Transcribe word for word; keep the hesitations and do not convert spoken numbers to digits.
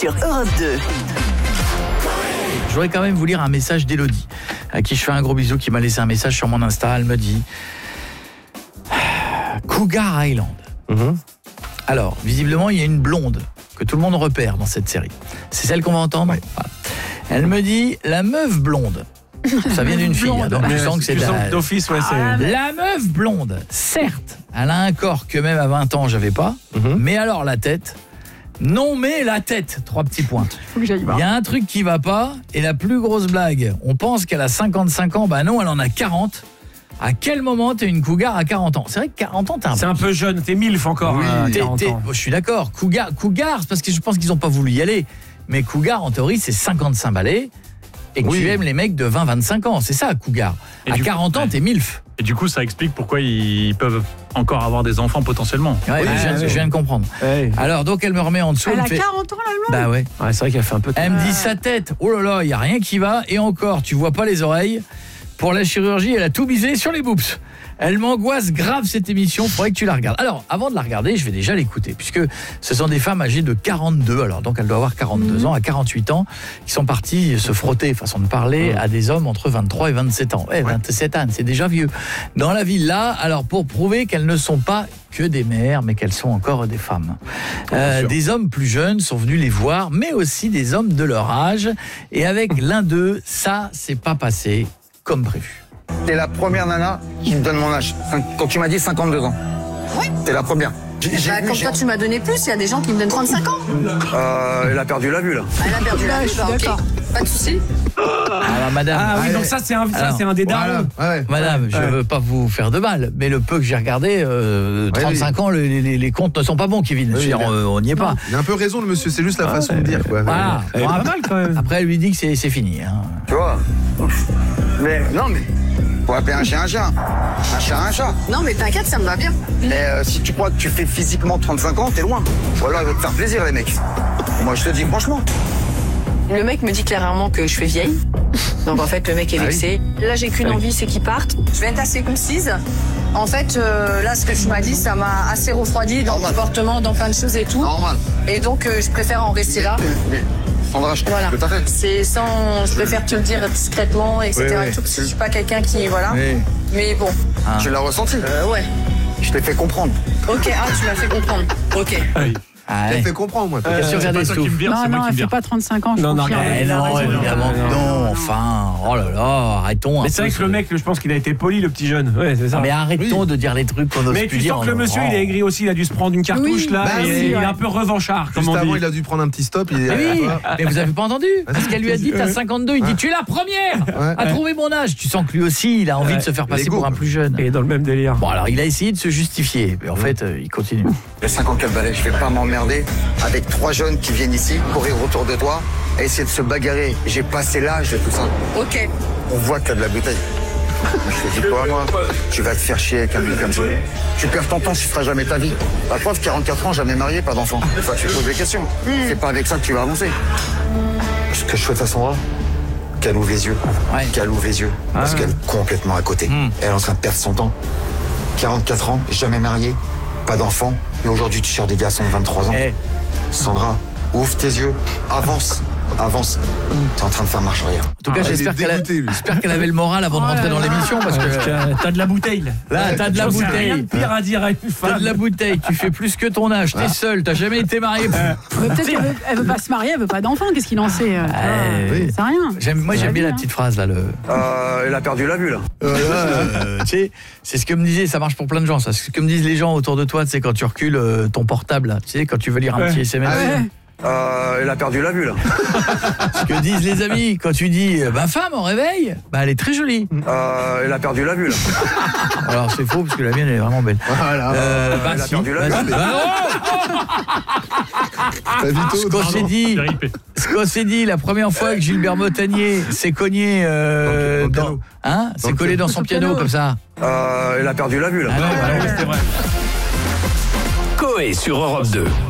sur Europe deux. Je voudrais quand même vous lire un message d'Élodie, à qui je fais un gros bisou, qui m'a laissé un message sur mon Insta. Elle me dit Cougar Island. Mm-hmm. Alors, visiblement, il y a une blonde que tout le monde repère dans cette série. C'est celle qu'on va entendre. Ouais. Voilà. Elle me dit la meuf blonde. Ça vient d'une fille, hein, donc tu sens que c'est la... d'office, ouais, c'est... Ah, la meuf blonde, certes, elle a un corps que même à vingt ans, j'avais pas, mm-hmm. mais alors la tête, non mais la tête, trois petits points. Faut que j'aille voir. Il y a un truc qui va pas, et la plus grosse blague, on pense qu'elle a cinquante-cinq ans, bah non, elle en a quarante. À quel moment t'es une cougar à quarante ans? C'est vrai que quarante ans, t'es un, c'est un peu jeune, t'es milf encore. Oui, à t'es, quarante t'es... ans. Bon, je suis d'accord, cougar, cougar, parce que je pense qu'ils ont pas voulu y aller, mais cougar, en théorie, c'est cinquante-cinq balais. Et que oui. tu aimes les mecs de vingt à vingt-cinq ans, c'est ça, cougar. Et à quarante coup, ans, ouais. t'es milf. Et du coup, ça explique pourquoi ils peuvent encore avoir des enfants potentiellement. Ouais, oui, je, viens, ouais. je viens de comprendre. Ouais. Alors, donc, elle me remet en dessous. Elle, elle a fait... quarante ans, la blonde. Bah ouais. ouais. C'est vrai qu'elle fait un peu... Elle me dit sa tête. Oh là là, il n'y a rien qui va. Et encore, tu vois pas les oreilles. Pour la chirurgie, elle a tout misé sur les boobs. Elle m'angoisse grave cette émission, il faudrait que tu la regardes. Alors, avant de la regarder, je vais déjà l'écouter, puisque ce sont des femmes âgées de quarante-deux, alors donc elle doit avoir quarante-deux mmh. ans, à quarante-huit ans, qui sont parties se frotter, façon de parler, mmh. à des hommes entre vingt-trois et vingt-sept ans. Ouais, ouais. vingt-sept ans, c'est déjà vieux. Dans la villa, alors pour prouver qu'elles ne sont pas que des mères, mais qu'elles sont encore des femmes. Euh, des hommes plus jeunes sont venus les voir, mais aussi des hommes de leur âge, et avec l'un d'eux, ça, c'est pas passé comme prévu. T'es la première nana qui me donne mon âge. Quand tu m'as dit cinquante-deux ans. Oui. T'es la première. J'ai, j'ai, bah, quand toi tu m'as donné plus, il y a des gens qui me donnent trente-cinq ans. Euh, elle a perdu la vue là. Elle a perdu la vue, bah, ok. Pas de souci. Alors madame. Ah oui, donc ça c'est un, ça, alors, c'est un des darons. Voilà. Ouais. Madame, je ouais. veux pas vous faire de mal, mais le peu que j'ai regardé, euh, trente-cinq ouais, oui. ans, les, les, les comptes ne sont pas bons, Kevin. Oui, dire, euh, on n'y est pas. Il a un peu raison, le monsieur. C'est juste la ah, façon de dire, quoi. Voilà. Bon, pas mal quand même. Après, elle lui dit que c'est, c'est fini. Hein. Tu vois. Mais non, mais. Faut appeler un chien un chien. Un chat un chat. Non, mais t'inquiète, ça me va bien. Mais euh, si tu crois que tu fais physiquement trente-cinq ans, t'es loin. Ou alors, il va te faire plaisir, les mecs. Moi, je te dis franchement. Le mec me dit clairement que je fais vieille. Donc, en fait, le mec est vexé. Ah oui. Là, j'ai qu'une ah oui. envie, c'est qu'il parte. Je vais être assez concise. En fait, euh, là, ce que tu m'as dit, ça m'a assez refroidi dans Normal. le comportement, dans plein de choses et tout. Normal. Et donc, euh, je préfère en rester là. Mais... Sandra, je voilà. tout à fait. C'est sans, je préfère te le dire discrètement, et cetera. Oui, oui. Et tout, parce que je suis pas quelqu'un qui, voilà. Oui. Mais bon. Ah. Tu l'as ressenti? Euh, ouais. Je t'ai fait comprendre. Ok, ah, tu m'as fait comprendre. Ok. Oui. Ah, elle fait comprendre, moi. Euh, Qu'est-ce que regardez tout Non, non, elle fait pas trente-cinq ans. Je non, non, eh non, évidemment, non, non, enfin, oh là là, arrêtons. Mais c'est vrai que le mec, je pense qu'il a été poli, le petit jeune. Ouais, c'est ça. Ah, mais arrêtons oui. de dire les trucs qu'on ose mais plus dire. Mais tu dire, sens que le monsieur, il est aigri aussi, il a dû se prendre une cartouche oui, là, bah, et oui, il ouais. est un peu revanchard, comme on dit. Juste avant, il a dû prendre un petit stop. Il est... Oui, mais vous avez pas entendu? Parce qu'elle lui a dit, t'as cinquante-deux, il dit, tu es la première à trouver mon âge. Tu sens que lui aussi, il a envie de se faire passer pour un plus jeune. Et dans le même délire. Bon, alors, il a essayé de se justifier, mais en fait, il continue. Les cinquante-quatre balais, je vais pas m'emmerder avec trois jeunes qui viennent ici, courir autour de toi, et essayer de se bagarrer. J'ai passé l'âge de tout ça. Ok. On voit que t'as de la bouteille. Je te dis pas moi, tu vas te faire chier avec un but comme ça. Tu perds ton temps, tu feras jamais ta vie. La preuve, quarante-quatre ans, jamais marié, pas d'enfant. Enfin, tu te poses des questions. Mm. C'est pas avec ça que tu vas avancer. Ce que je souhaite à Sandra, qu'elle ouvre les yeux. Ouais. Qu'elle ouvre les yeux. Ah. Parce qu'elle est complètement à côté. Mm. Elle est en train de perdre son temps. quarante-quatre ans, jamais marié, pas d'enfant. Et aujourd'hui, tu cherches des garçons de vingt-trois ans. Hey. Sandra, ouvre tes yeux, avance, avance. T'es en train de faire marche arrière. En tout cas, ah, j'espère, qu'elle a, j'espère qu'elle avait le moral avant de rentrer dans l'émission, parce que t'as de la bouteille. Là, t'as de la bouteille. Rien de pire à dire à une femme. T'as de la bouteille. Tu fais plus que ton âge. T'es seul. T'as jamais été marié. Euh, peut-être qu'elle veut, elle veut pas se marier, elle veut pas d'enfant. Qu'est-ce qu'il en sait? euh, euh, oui. C'est rien. J'aime, moi, j'aime bien la petite phrase là. Le... Euh, elle a perdu la vue là. Euh, euh, tu sais, c'est ce que me disait. Ça marche pour plein de gens. Ça. C'est ce que me disent les gens autour de toi. Tu sais, quand tu recules euh, ton portable, là, tu sais, quand tu veux lire un petit S M S. Ah, ouais. Euh, elle a perdu la vue là. Ce que disent les amis quand tu dis bah femme au réveil, bah elle est très jolie. Euh, elle a perdu la vue là. Alors c'est faux parce que la mienne elle est vraiment belle. Voilà. Euh, bah, elle a si, perdu la bah, vue. Bah, oh ce qu'on s'est dit, ce qu'on s'est dit la première fois que Gilbert Montagnier s'est cogné euh, dans, dans hein, s'est collé dans son piano, piano comme ça. Euh, elle a perdu la vue là. Ah, non, bah, Coé sur Europe deux.